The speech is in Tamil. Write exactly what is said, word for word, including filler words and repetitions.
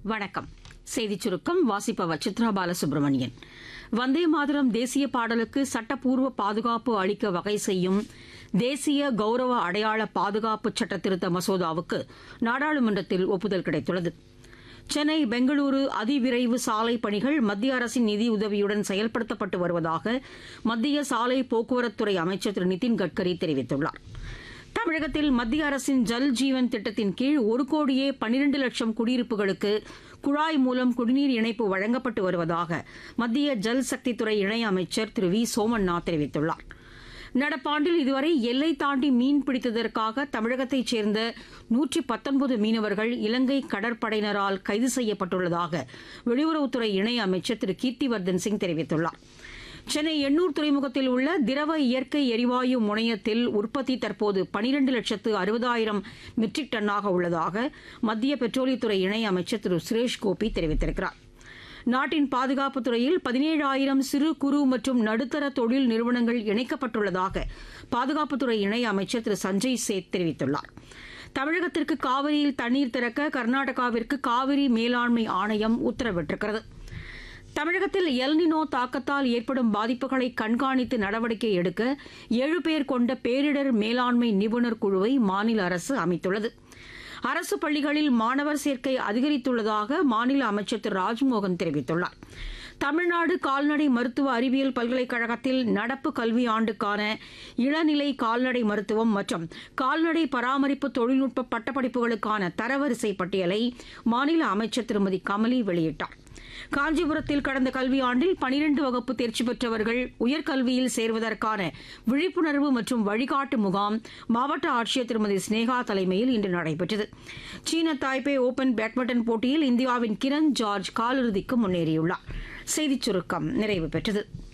வணக்கம். செய்திச் சுருக்கம் வாசிப்பவர் சித்ரா பாலசுப்ரமணியன். வந்தே மாதரம் தேசிய பாடலுக்கு சட்டப்பூர்வ பாதுகாப்பு அளிக்க வகை செய்யும் தேசிய கௌரவ அடையாள பாதுகாப்பு சட்ட திருத்த மசோதாவுக்கு நாடாளுமன்றத்தில் ஒப்புதல் கிடைத்துள்ளது. சென்னை பெங்களூரு அதிவிரைவு சாலை பணிகள் மத்திய அரசின் நிதியுதவியுடன் செயல்படுத்தப்பட்டு வருவதாக மத்திய சாலை போக்குவரத்துறை அமைச்சர் திரு நிதின் கட்கரி தெரிவித்துள்ளார். தமிழகத்தில் மத்திய அரசின் ஜல் ஜீவன் திட்டத்தின் கீழ் ஒரு கோடியே பன்னிரண்டு லட்சம் குடியிருப்புகளுக்கு குழாய் மூலம் குடிநீர் இணைப்பு வழங்கப்பட்டு வருவதாக மத்திய ஜல் சக்தித்துறை இணையமைச்சர் திரு வி சோமண்ணா தெரிவித்துள்ளார். நடப்பாண்டில் இதுவரை எல்லை தாண்டி மீன் பிடித்ததற்காக தமிழகத்தைச் சேர்ந்த நூற்றி பத்தொன்பது மீனவர்கள் இலங்கை கடற்படையினரால் கைது செய்யப்பட்டுள்ளதாக வெளியுறவுத்துறை இணையமைச்சர் திரு கீர்த்திவர்தன் சிங் தெரிவித்துள்ளார். சென்னை எண்ணூர் துறைமுகத்தில் உள்ள திரவ இயற்கை எரிவாயு முனையத்தில் உற்பத்தி தற்போது பனிரண்டு லட்சத்து அறுபதாயிரம் மெட்ரிக் டன்னாக உள்ளதாக மத்திய பெட்ரோலியத்துறை இணையமைச்சர் திரு சுரேஷ் கோபி தெரிவித்திருக்கிறார். நாட்டின் பாதுகாப்புத் துறையில் பதினேழாயிரம் சிறு குறு மற்றும் நடுத்தர தொழில் நிறுவனங்கள் இணைக்கப்பட்டுள்ளதாக பாதுகாப்புத்துறை இணையமைச்சர் திரு சஞ்சய் சேத் தெரிவித்துள்ளார். தமிழகத்திற்கு காவிரியில் தண்ணீர் திறக்க கர்நாடகாவிற்கு காவிரி மேலாண்மை ஆணையம் உத்தரவிட்டிருக்கிறது. தமிழகத்தில் எல்னினோ தாக்கத்தால் ஏற்படும் பாதிப்புகளை கண்காணித்து நடவடிக்கை எடுக்க ஏழு பேர் கொண்ட பேரிடர் மேலாண்மை நிபுணர் குழுவை மாநில அரசு அமைத்துள்ளது. அரசு பள்ளிகளில் மாணவர் சேர்க்கை அதிகரித்துள்ளதாக மாநில அமைச்சர் திரு ராஜ்மோகன் தெரிவித்துள்ளார். தமிழ்நாடு கால்நடை மருத்துவ அறிவியல் பல்கலைக்கழகத்தில் நடப்பு கல்வி ஆண்டுக்கான இளநிலை கால்நடை மருத்துவம் மற்றும் கால்நடை பராமரிப்பு தொழில்நுட்ப பட்டப்படிப்புகளுக்கான தரவரிசை பட்டியலை மாநில அமைச்சர் திருமதி கமலி வெளியிட்டார். காஞ்சிபுரத்தில் கடந்த கல்வியாண்டில் பனிரண்டு வகுப்பு தேர்ச்சி பெற்றவர்கள் உயர்கல்வியில் சேர்வதற்கான விழிப்புணர்வு மற்றும் வழிகாட்டு முகாம் மாவட்ட ஆட்சியர் திருமதி ஸ்னேகா தலைமையில் இன்று நடைபெற்றது. சீன தாய்பே ஓபன் பேட்மிண்டன் போட்டியில் இந்தியாவின் கிரண் ஜார்ஜ் காலிறுதிக்கு முன்னேறியுள்ளார். செய்திச் சுருக்கம் நிறைவு பெற்றது.